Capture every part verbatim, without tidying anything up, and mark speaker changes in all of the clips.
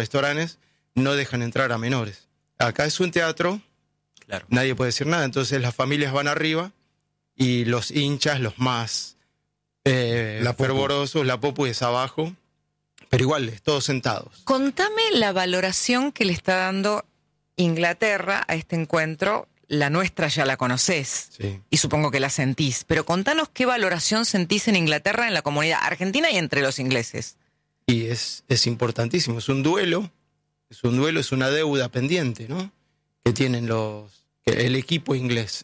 Speaker 1: restaurantes no dejan entrar a menores. Acá es un teatro,
Speaker 2: claro.
Speaker 1: Nadie puede decir nada, entonces las familias van arriba y los hinchas, los más eh,
Speaker 3: la
Speaker 1: fervorosos, la popu es abajo, pero igual, todos sentados.
Speaker 4: Contame la valoración que le está dando Inglaterra a este encuentro. La nuestra ya la conocés,
Speaker 1: Sí.
Speaker 4: y supongo que la sentís, pero contanos qué valoración sentís en Inglaterra, en la comunidad argentina y entre los ingleses.
Speaker 1: Y es, es importantísimo, es un duelo, es un duelo, es una deuda pendiente, ¿no? Que tienen los que el equipo inglés.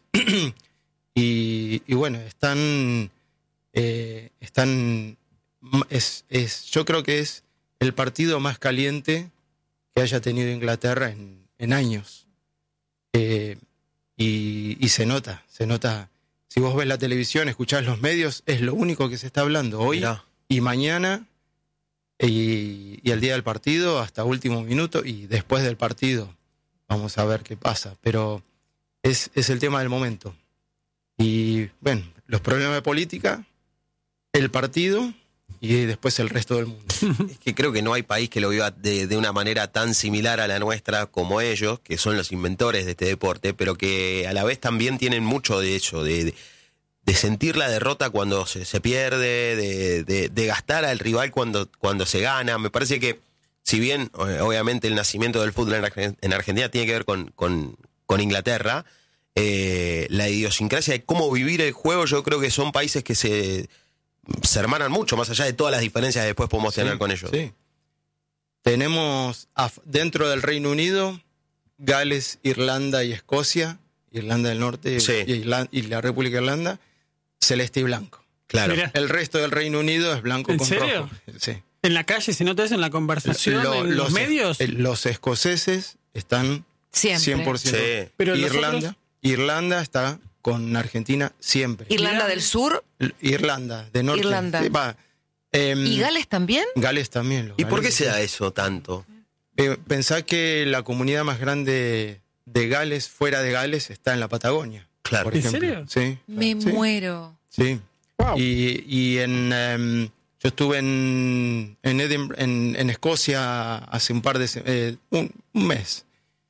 Speaker 1: y, y bueno, están, eh, están, es, es, yo creo que es el partido más caliente que haya tenido Inglaterra en, en años. Eh, y, y se nota, se nota. Si vos ves la televisión, escuchás los medios, es lo único que se está hablando hoy
Speaker 2: Mirá.
Speaker 1: y mañana. Y, y el día del partido hasta último minuto y después del partido vamos a ver qué pasa, pero es, es el tema del momento. Y bueno, los problemas de política, el partido y después el resto del mundo.
Speaker 2: Es que creo que no hay país que lo viva de, de una manera tan similar a la nuestra como ellos, que son los inventores de este deporte, pero que a la vez también tienen mucho de eso, de... de de sentir la derrota cuando se, se pierde, de, de, de gastar al rival cuando, cuando se gana. Me parece que, si bien obviamente el nacimiento del fútbol en, en Argentina tiene que ver con, con, con Inglaterra, eh, la idiosincrasia de cómo vivir el juego, yo creo que son países que se, se hermanan mucho, más allá de todas las diferencias que después podemos tener
Speaker 1: Sí,
Speaker 2: con ellos.
Speaker 1: Sí. Tenemos af- dentro del Reino Unido, Gales, Irlanda y Escocia, Irlanda del Norte
Speaker 2: Sí.
Speaker 1: y, Irla- y la República de Irlanda, celeste y blanco.
Speaker 2: Claro.
Speaker 5: Mirá.
Speaker 1: El resto del Reino Unido es blanco
Speaker 5: ¿En
Speaker 1: con
Speaker 5: serio?
Speaker 1: rojo. Sí.
Speaker 5: ¿En la calle se nota eso en la conversación,
Speaker 1: Lo-
Speaker 5: en los, medios?
Speaker 1: eh, los escoceses están
Speaker 4: Siempre.
Speaker 1: cien por ciento.
Speaker 2: Sí.
Speaker 5: Pero
Speaker 1: Irlanda,
Speaker 5: nosotros-
Speaker 1: Irlanda está con Argentina siempre.
Speaker 4: Irlanda
Speaker 5: Mirá.
Speaker 4: del Sur
Speaker 1: L- Irlanda, de norte.
Speaker 4: Irlanda.
Speaker 1: Sí, va. Em,
Speaker 4: y Gales también.
Speaker 1: Gales también. los
Speaker 2: ¿Y por qué
Speaker 1: galeses.
Speaker 2: se da eso tanto?
Speaker 1: Eh, pensá que la comunidad más grande de Gales, fuera de Gales, está en la Patagonia.
Speaker 2: Claro.
Speaker 1: Por
Speaker 5: ¿En
Speaker 1: ejemplo.
Speaker 5: serio?
Speaker 1: Sí.
Speaker 4: Me
Speaker 1: sí,
Speaker 4: muero.
Speaker 1: Sí.
Speaker 3: Wow.
Speaker 1: Y, y en em, yo estuve en en, Edinburgh- en en Escocia hace un par de se- eh, un, un mes.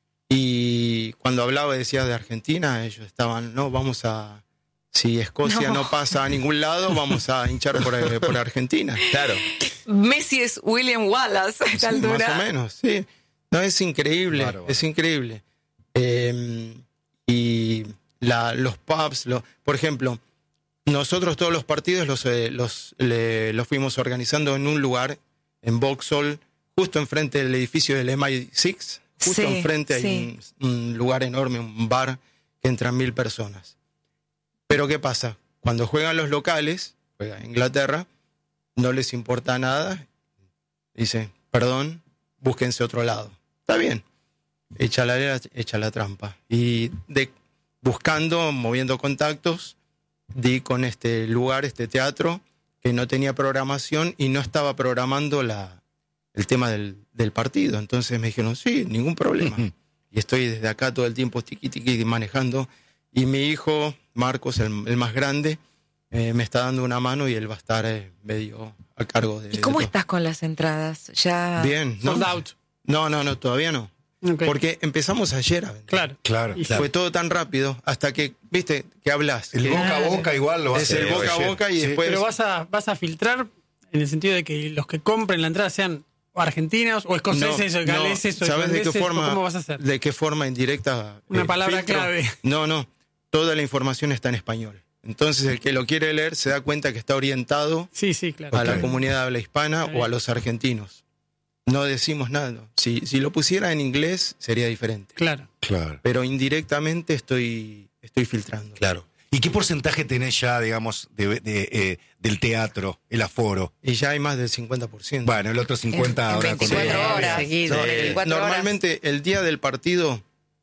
Speaker 1: Y cuando hablaba y decía de Argentina, ellos estaban, no, vamos a, si Escocia no,
Speaker 4: No.
Speaker 1: pasa a ningún lado, vamos a hinchar por, eh, por Argentina.
Speaker 2: Claro.
Speaker 4: Messi es William Wallace a esta
Speaker 1: Sí,
Speaker 4: altura.
Speaker 1: más o menos, sí. No, es increíble,
Speaker 3: Bárbaro.
Speaker 1: es increíble. Eh, y la, los pubs, lo, por ejemplo, nosotros todos los partidos los, eh, los, le- los fuimos organizando en un lugar, en Vauxhall, justo enfrente del edificio del M I seis, justo
Speaker 4: Sí,
Speaker 1: enfrente hay
Speaker 4: sí.
Speaker 1: un, un lugar enorme, un bar que entran mil personas. Pero ¿qué pasa? Cuando juegan los locales, juega Inglaterra, no les importa nada, dice, perdón, búsquense otro lado. Está bien, echa la, echa la trampa. Y de, buscando, moviendo contactos, di con este lugar, este teatro, que no tenía programación y no estaba programando la, el tema del, del partido. Entonces me dijeron, sí, ningún problema. Y estoy desde acá todo el tiempo tiqui tiqui manejando. Y mi hijo, Marcos, el, el más grande, eh, me está dando una mano y él va a estar eh, medio a cargo de...
Speaker 4: ¿Y cómo
Speaker 1: de todo.
Speaker 4: estás con las entradas? Ya.
Speaker 1: Bien, ¿no?
Speaker 5: Sold out.
Speaker 1: No, no, no, todavía no.
Speaker 5: Ok.
Speaker 1: Porque empezamos ayer a vender.
Speaker 5: Claro.
Speaker 3: Claro.
Speaker 5: Y-
Speaker 1: Fue todo tan rápido hasta que, viste, que hablas.
Speaker 3: El
Speaker 1: Que
Speaker 3: boca a boca igual lo
Speaker 1: es
Speaker 3: hace.
Speaker 1: el boca a boca y
Speaker 3: Sí.
Speaker 1: después...
Speaker 5: Pero vas a, vas a filtrar en el sentido de que los que compren la entrada sean o argentinos o escoceses o galeses o
Speaker 1: ¿sabes de qué
Speaker 5: irlandeses,
Speaker 1: forma?
Speaker 5: ¿cómo vas a hacer?
Speaker 1: ¿De qué forma indirecta?
Speaker 5: Una
Speaker 1: eh,
Speaker 5: palabra
Speaker 1: filtro?
Speaker 5: clave.
Speaker 1: No, no. Toda la información está en español. Entonces el que lo quiere leer se da cuenta que está orientado
Speaker 5: Sí, sí, claro.
Speaker 1: a la
Speaker 3: Ok.
Speaker 1: comunidad de habla hispana
Speaker 5: Está bien.
Speaker 1: o a los argentinos. No decimos nada. Si, si lo pusiera en inglés sería diferente.
Speaker 5: Claro.
Speaker 3: Claro.
Speaker 1: Pero indirectamente estoy, estoy filtrando.
Speaker 2: Claro.
Speaker 3: ¿Y qué porcentaje tenés ya, digamos, de, de, eh, del teatro, el aforo?
Speaker 1: Y ya hay más del cincuenta por ciento.
Speaker 3: Bueno, el otro cincuenta
Speaker 4: En- en
Speaker 3: ahora con
Speaker 4: veinticuatro
Speaker 3: el-
Speaker 4: horas. Seguido,
Speaker 1: No,
Speaker 2: Sí.
Speaker 1: eh,
Speaker 4: veinticuatro horas.
Speaker 1: normalmente el día del partido,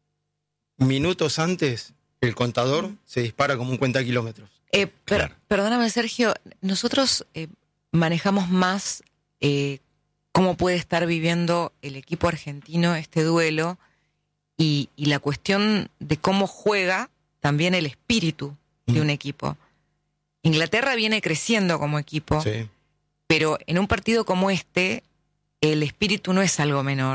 Speaker 1: minutos antes, el contador se dispara como un cuenta kilómetros.
Speaker 4: Eh, per-
Speaker 3: Claro.
Speaker 4: Perdóname, Sergio, nosotros eh, manejamos más eh, cómo puede estar viviendo el equipo argentino este duelo y, y la cuestión de cómo juega también el espíritu de
Speaker 1: Mm.
Speaker 4: un equipo. Inglaterra viene creciendo como equipo,
Speaker 1: Sí.
Speaker 4: pero en un partido como este, el espíritu no es algo menor.